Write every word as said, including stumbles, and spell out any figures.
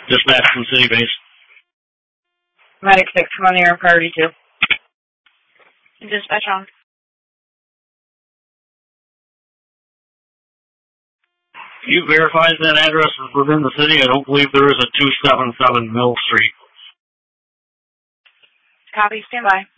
Dispatch from City Base. Medic six, come on the air, priority two. Dispatch on. You verified that address is within the city? I don't believe there is a two seven seven Mill Street. Copy, stand by.